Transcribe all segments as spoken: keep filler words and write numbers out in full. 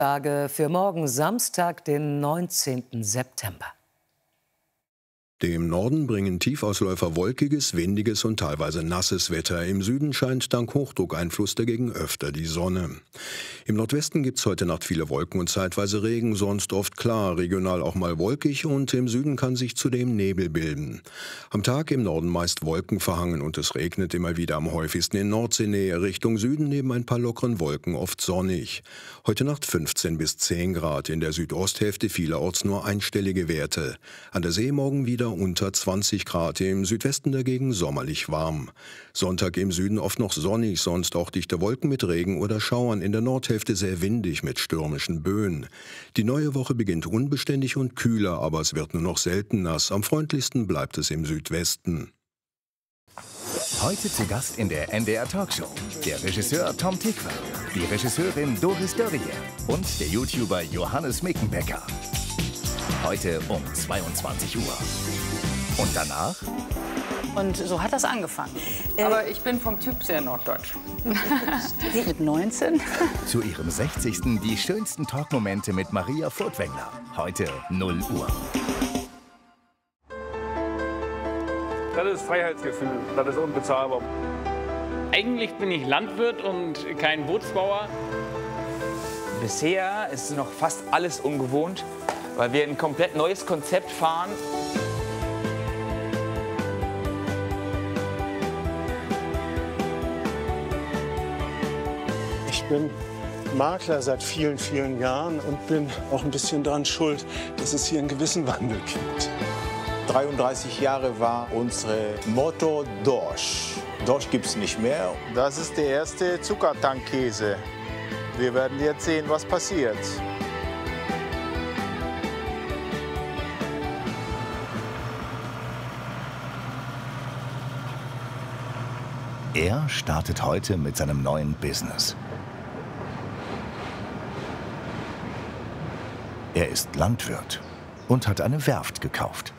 Tage für morgen Samstag, den neunzehnten September. Dem Norden bringen Tiefausläufer wolkiges, windiges und teilweise nasses Wetter. Im Süden scheint dank Hochdruckeinfluss dagegen öfter die Sonne. Im Nordwesten gibt es heute Nacht viele Wolken und zeitweise Regen, sonst oft klar, regional auch mal wolkig und im Süden kann sich zudem Nebel bilden. Am Tag im Norden meist wolkenverhangen und es regnet immer wieder am häufigsten in Nordseenähe. Richtung Süden neben ein paar lockeren Wolken oft sonnig. Heute Nacht fünfzehn bis zehn Grad, in der Südosthälfte vielerorts nur einstellige Werte. An der See morgen wieder unter zwanzig Grad, im Südwesten dagegen sommerlich warm. Sonntag im Süden oft noch sonnig, sonst auch dichte Wolken mit Regen oder Schauern, in der Nordhälfte sehr windig mit stürmischen Böen. Die neue Woche beginnt unbeständig und kühler, aber es wird nur noch selten nass. Am freundlichsten bleibt es im Südwesten. Heute zu Gast in der N D R Talkshow der Regisseur Tom Tykwer, die Regisseurin Doris Dörrie und der YouTuber Johannes Mickenbecker. Heute um zweiundzwanzig Uhr. Und danach? Und so hat das angefangen. Aber ich bin vom Typ sehr norddeutsch. Mit neunzehn? Zu ihrem sechzigsten die schönsten Talkmomente mit Maria Furtwängler. Heute null Uhr. Das ist Freiheitsgefühl, das ist unbezahlbar. Eigentlich bin ich Landwirt und kein Bootsbauer. Bisher ist noch fast alles ungewohnt, weil wir ein komplett neues Konzept fahren. Ich bin Makler seit vielen, vielen Jahren und bin auch ein bisschen daran schuld, dass es hier einen gewissen Wandel gibt. dreiunddreißig Jahre war unser Motto Dorsch. Dorsch gibt es nicht mehr. Das ist der erste Zuckertankkäse. Wir werden jetzt sehen, was passiert. Er startet heute mit seinem neuen Business. Er ist Landwirt und hat eine Werft gekauft.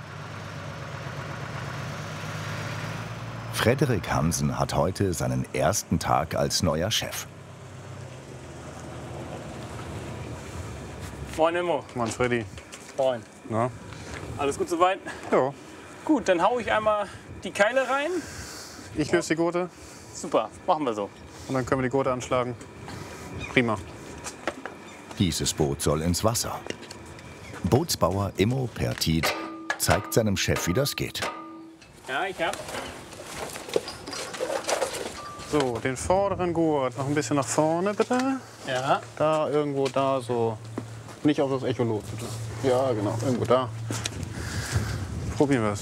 Frederik Hansen hat heute seinen ersten Tag als neuer Chef. Moin Immo. Mann, Freddy. Moin. Na? Alles gut soweit? Ja. Gut, dann hau ich einmal die Keile rein. Ich löse die Gurte Super, machen wir so. und dann können wir die Gurte anschlagen. Prima. Dieses Boot soll ins Wasser. Bootsbauer Immo Pertit zeigt seinem Chef, wie das geht. Ja, ich hab. So, den vorderen Gurt noch ein bisschen nach vorne, bitte. Ja. Da, irgendwo da, so. Nicht auf das Echolot, bitte. Ja, genau, irgendwo da. Probieren wir es.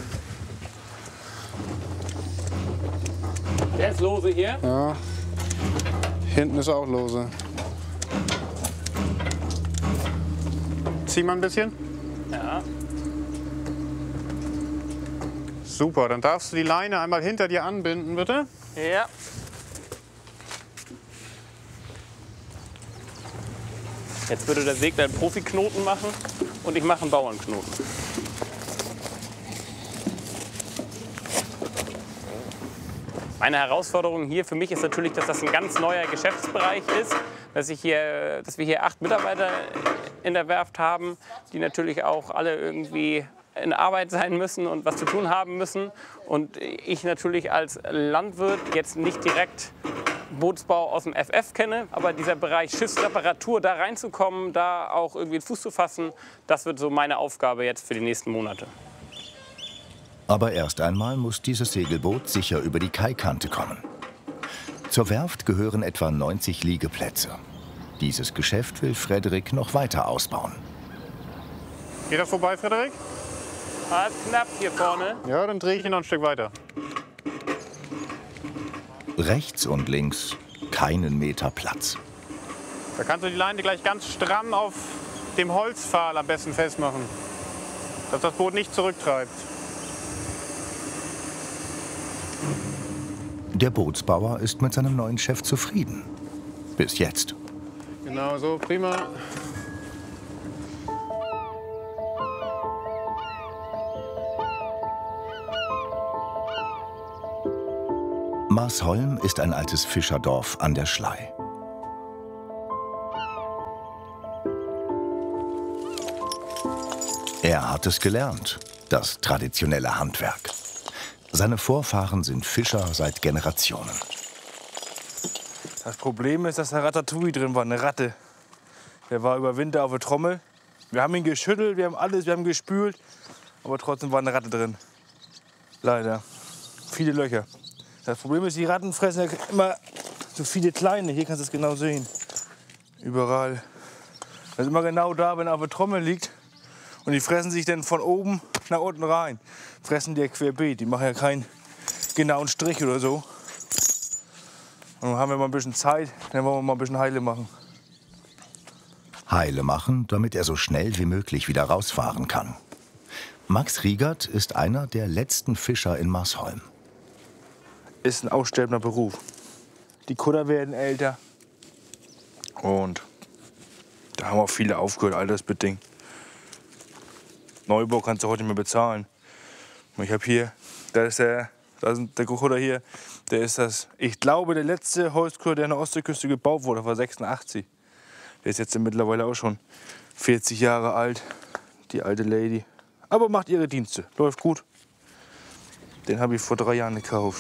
Der ist lose hier. Ja. Hinten ist auch lose. Zieh mal ein bisschen. Ja. Super, dann darfst du die Leine einmal hinter dir anbinden, bitte. Ja. Jetzt würde der Segler einen Profiknoten machen und ich mache einen Bauernknoten. Meine Herausforderung hier für mich ist natürlich, dass das ein ganz neuer Geschäftsbereich ist, dass, ich hier, dass wir hier acht Mitarbeiter in der Werft haben, die natürlich auch alle irgendwie in Arbeit sein müssen und was zu tun haben müssen. Und ich natürlich als Landwirt jetzt nicht direkt Bootsbau aus dem F F kenne, aber dieser Bereich Schiffsreparatur, da reinzukommen, da auch irgendwie Fuß zu fassen, das wird so meine Aufgabe jetzt für die nächsten Monate. Aber erst einmal muss dieses Segelboot sicher über die Kaikante kommen. Zur Werft gehören etwa neunzig Liegeplätze. Dieses Geschäft will Frederik noch weiter ausbauen. Geht das vorbei, Frederik? Ah, ist knapp hier vorne. Ja, dann drehe ich ihn noch ein Stück weiter. Rechts und links keinen Meter Platz. Da kannst du die Leine gleich ganz stramm auf dem Holzpfahl am besten festmachen, dass das Boot nicht zurücktreibt. Der Bootsbauer ist mit seinem neuen Chef zufrieden. Bis jetzt. Genau so, prima. Marsholm ist ein altes Fischerdorf an der Schlei. Er hat es gelernt, das traditionelle Handwerk. Seine Vorfahren sind Fischer seit Generationen. Das Problem ist, dass da Ratatouille drin war, eine Ratte. Der war über Winter auf der Trommel. Wir haben ihn geschüttelt, wir haben alles, wir haben gespült. Aber trotzdem war eine Ratte drin. Leider. Viele Löcher. Das Problem ist, die Ratten fressen ja immer so viele kleine. Hier kannst du es genau sehen. Überall. Das ist immer genau da, wenn er auf der Trommel liegt. Und die fressen sich dann von oben nach unten rein. Fressen die ja querbeet. Die machen ja keinen genauen Strich oder so. Und dann haben wir mal ein bisschen Zeit, dann wollen wir mal ein bisschen Heile machen. Heile machen, damit er so schnell wie möglich wieder rausfahren kann. Max Riegert ist einer der letzten Fischer in Marsholm. Ist ein aussterbender Beruf. Die Kutter werden älter. Und da haben auch viele aufgehört, altersbedingt. Neubau kannst du heute nicht mehr bezahlen. Ich habe hier, da ist der, da ist der Kutter hier, der ist das, ich glaube, der letzte Holzkutter, der an der Ostseeküste gebaut wurde, war sechsundachtzig. Der ist jetzt mittlerweile auch schon vierzig Jahre alt, die alte Lady. Aber macht ihre Dienste, läuft gut. Den habe ich vor drei Jahren gekauft.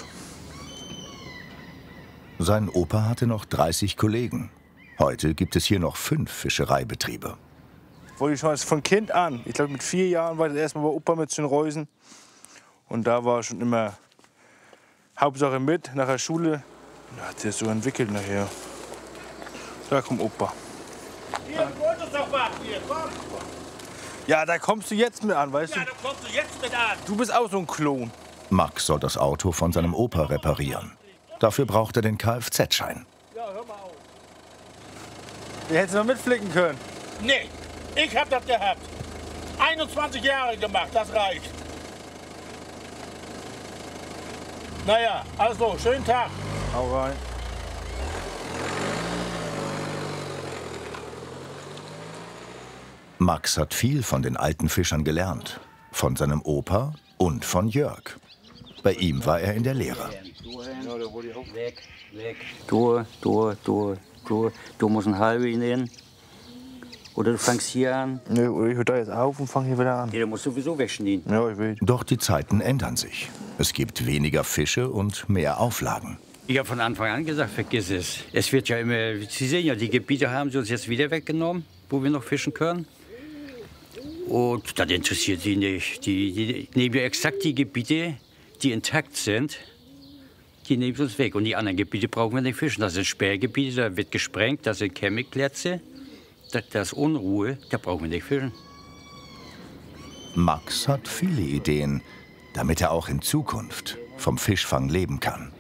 Sein Opa hatte noch dreißig Kollegen. Heute gibt es hier noch fünf Fischereibetriebe. Wollte ich schon von Kind an. Ich glaube, mit vier Jahren war ich erst mal bei Opa mit den Reusen. Und da war schon immer Hauptsache mit, nach der Schule. Da hat sich das so entwickelt nachher. Da kommt Opa. Hier, du wolltest doch machen, hier, komm. Ja, da kommst du jetzt mit an, weißt ja, du? Ja, da kommst du jetzt mit an. Du bist auch so ein Klon. Max soll das Auto von seinem Opa reparieren. Dafür braucht er den Kfz-Schein. Ja, hör mal auf. Ihr hättet mal mitflicken können. Nee, ich hab das gehabt. einundzwanzig Jahre gemacht, das reicht. Naja, also, schönen Tag. Hau rein. Max hat viel von den alten Fischern gelernt. Von seinem Opa und von Jörg. Bei ihm war er in der Lehre. Weg, weg. Durch, durch, durch, durch. Du musst einen halben hinnehmen. Oder du fängst hier an. Nö, oder ich höre da jetzt auf und fange hier wieder an. Ja, du musst sowieso wegschneiden. Ja, ich will. Doch die Zeiten ändern sich. Es gibt weniger Fische und mehr Auflagen. Ich habe von Anfang an gesagt, vergiss es. Es wird ja immer, Sie sehen ja, die Gebiete haben sie uns jetzt wieder weggenommen, wo wir noch fischen können. Und das interessiert sie nicht. Die, die nehmen ja exakt die Gebiete, die intakt sind, die nehmen sie uns weg. Und die anderen Gebiete brauchen wir nicht fischen. Das sind Sperrgebiete, da wird gesprengt, das sind Chemikplätze, das, das ist Unruhe, da brauchen wir nicht fischen. Max hat viele Ideen, damit er auch in Zukunft vom Fischfang leben kann.